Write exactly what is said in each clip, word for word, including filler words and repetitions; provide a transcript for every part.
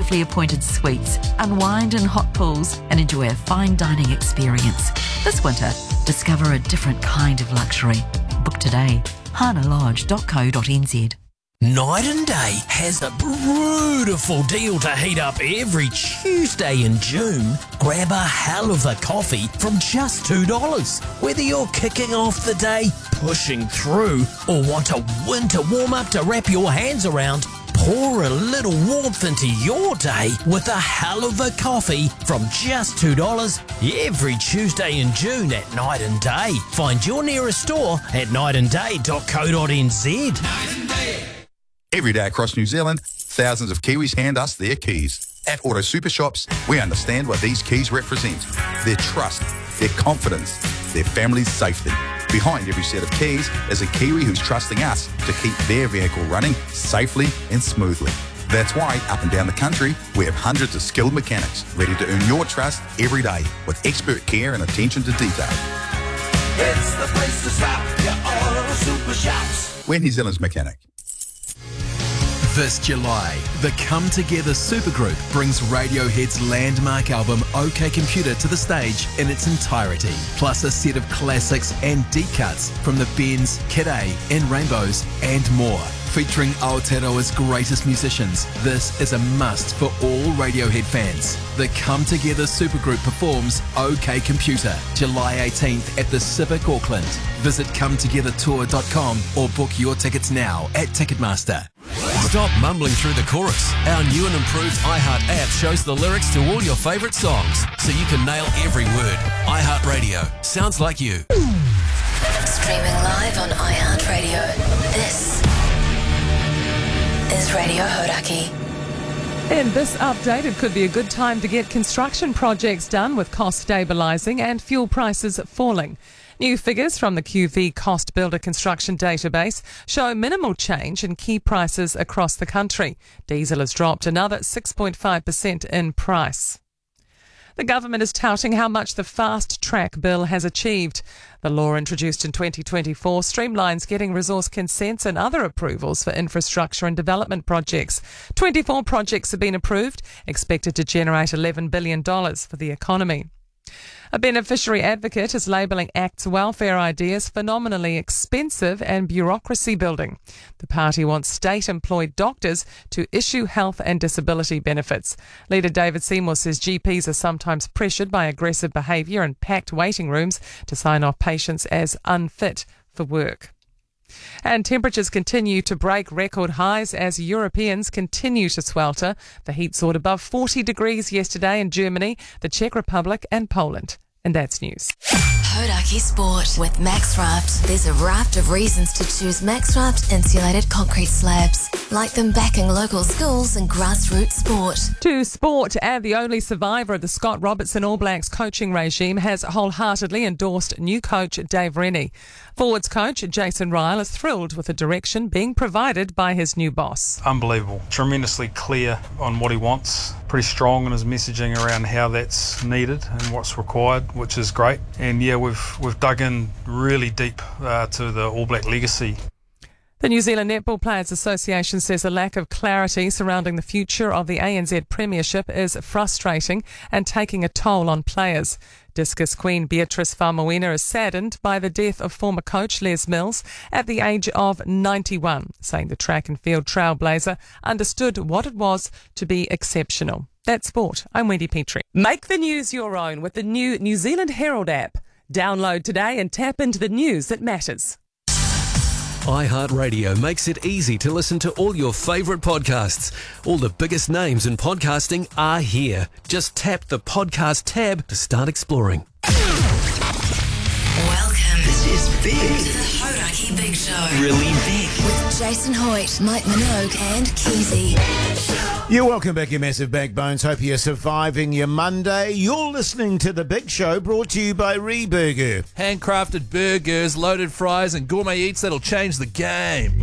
beautifully appointed suites, unwind in hot pools, and enjoy a fine dining experience. This winter, discover a different kind of luxury. Book today. hana lodge dot co dot n z. Night and Day has a beautiful deal to heat up every Tuesday in June. Grab a hell of a coffee from just two dollars. Whether you're kicking off the day, pushing through, or want a winter warm-up to wrap your hands around, pour a little warmth into your day with a hell of a coffee from just two dollars every Tuesday in June at Night and Day. Find your nearest store at night and day dot co dot n z. Night and Day. Every day across New Zealand, thousands of Kiwis hand us their keys. At Auto Super Shops, we understand what these keys represent. Their trust, their confidence, their family's safety. Behind every set of keys is a Kiwi who's trusting us to keep their vehicle running safely and smoothly. That's why, up and down the country, we have hundreds of skilled mechanics ready to earn your trust every day with expert care and attention to detail. It's the place to stop, your Auto Super Shops. We're New Zealand's mechanic. This July, the Come Together supergroup brings Radiohead's landmark album OK Computer to the stage in its entirety, plus a set of classics and deep cuts from the Bends, Kid A, and Rainbows, and more. Featuring Aotearoa's greatest musicians, this is a must for all Radiohead fans. The Come Together supergroup performs OK Computer, July eighteenth at the Civic Auckland. Visit come together tour dot com or book your tickets now at Ticketmaster. Stop mumbling through the chorus. Our new and improved iHeart app shows the lyrics to all your favourite songs, so you can nail every word. iHeartRadio. Sounds like you. Streaming live on iHeartRadio. This is Radio Hodaki. In this update, it could be a good time to get construction projects done with cost stabilising and fuel prices falling. New figures from the Q V Cost Builder Construction Database show minimal change in key prices across the country. Diesel has dropped another six point five percent in price. The government is touting how much the Fast Track Bill has achieved. The law, introduced in twenty twenty-four, streamlines getting resource consents and other approvals for infrastructure and development projects. twenty-four projects have been approved, expected to generate eleven billion dollars for the economy. A beneficiary advocate is labelling ACT's welfare ideas phenomenally expensive and bureaucracy building. The party wants state-employed doctors to issue health and disability benefits. Leader David Seymour says G Ps are sometimes pressured by aggressive behaviour and packed waiting rooms to sign off patients as unfit for work. And temperatures continue to break record highs as Europeans continue to swelter. The heat soared above forty degrees yesterday in Germany, the Czech Republic and Poland. And that's news. Hodaki Sport with MaxRaft. There's a raft of reasons to choose MaxRaft insulated concrete slabs. Like them backing local schools and grassroots sport. To sport, and the only survivor of the Scott Robertson All Blacks coaching regime has wholeheartedly endorsed new coach Dave Rennie. Forwards coach Jason Ryle is thrilled with the direction being provided by his new boss. Unbelievable. Tremendously clear on what he wants. Pretty strong in his messaging around how that's needed and what's required, which is great. And yeah, we've we've dug in really deep uh, to the All Black legacy. The New Zealand Netball Players Association says a lack of clarity surrounding the future of the A N Z Premiership is frustrating and taking a toll on players. Discus Queen Beatrice Faumuina is saddened by the death of former coach Les Mills at the age of ninety-one, saying the track and field trailblazer understood what it was to be exceptional. That's sport. I'm Wendy Petrie. Make the news your own with the new New Zealand Herald app. Download today and tap into the news that matters. iHeartRadio makes it easy to listen to all your favourite podcasts. All the biggest names in podcasting are here. Just tap the podcast tab to start exploring. Welcome. This is big. To the Hodaki Big Show. Really big. With Jason Hoyt, Mike Minogue and Keezy. You're welcome back, you massive backbones. Hope you're surviving your Monday. You're listening to The Big Show, brought to you by Reburger. Handcrafted burgers, loaded fries and gourmet eats that'll change the game.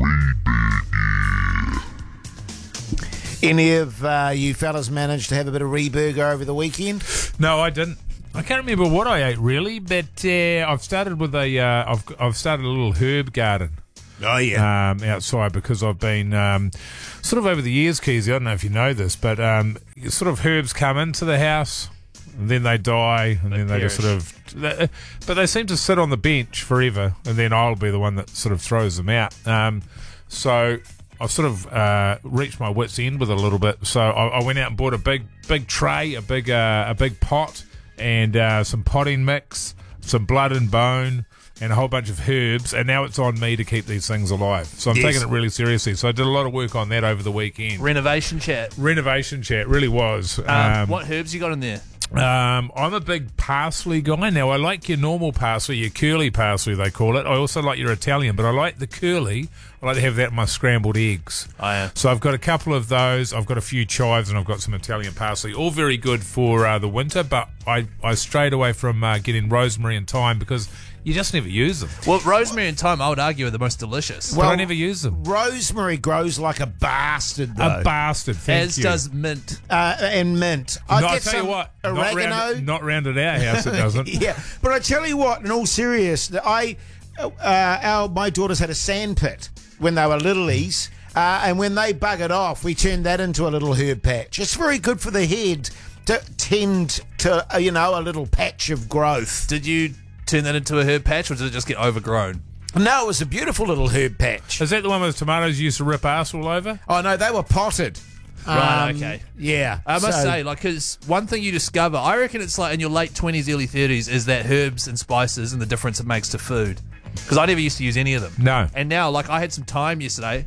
Any of uh, you fellas managed to have a bit of Reburger over the weekend? No, I didn't. I can't remember what I ate really, but uh, I've started with a uh, I've I've started a little herb garden. Oh, yeah. Um, outside because I've been um, sort of over the years, Keezy, I don't know if you know this, but um, sort of herbs come into the house and then they die and They then they just perish. sort of... They, but they seem to sit on the bench forever and then I'll be the one that sort of throws them out. Um, so... I've sort of uh, reached my wit's end with it a little bit, so I, I went out and bought a big, big tray, a big, uh, a big pot, and uh, some potting mix, some blood and bone, and a whole bunch of herbs. And now it's on me to keep these things alive. So I'm Yes. taking it really seriously. So I did a lot of work on that over the weekend. Renovation chat. Renovation chat really was. Um, Um, what herbs you got in there? Um, I'm a big parsley guy. Now, I like your normal parsley, your curly parsley, they call it. I also like your Italian, but I like the curly. I like to have that in my scrambled eggs. Oh, yeah. So I've got a couple of those. I've got a few chives, and I've got some Italian parsley. All very good for uh, the winter, but I, I strayed away from uh, getting rosemary and thyme because you just never use them. Well, rosemary and thyme, I would argue, are the most delicious. But I never use them. Rosemary grows like a bastard, though. A bastard, thank As you. does mint. Uh, and mint. I No, get I tell some you what, oregano. Not round, not round at our house, it doesn't. Yeah, but I tell you what, in all seriousness, I, uh, our my daughters had a sand pit when they were littlies, uh, and when they buggered off, we turned that into a little herb patch. It's very good for the head to tend to, uh, you know, a little patch of growth. Did you turn that into a herb patch, or did it just get overgrown? No, it was a beautiful little herb patch. Is that the one with the tomatoes you used to rip arse all over? Oh no, they were potted. Right, Um, okay. Yeah, I must so- say, like, because one thing you discover, I reckon it's like in your late twenties, early thirties, is that herbs and spices and the difference it makes to food. Because I never used to use any of them. No. And now, like, I had some thyme yesterday.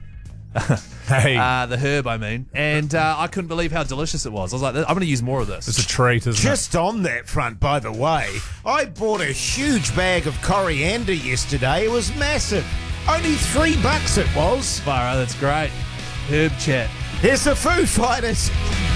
Hey. Uh, the herb, I mean. And uh, I couldn't believe how delicious it was. I was like, I'm going to use more of this. It's a treat, isn't Just on that front, by the way, I bought a huge bag of coriander yesterday. It was massive. Only three bucks it was. Fire, that's great. Herb chat. Here's the Foo Fighters.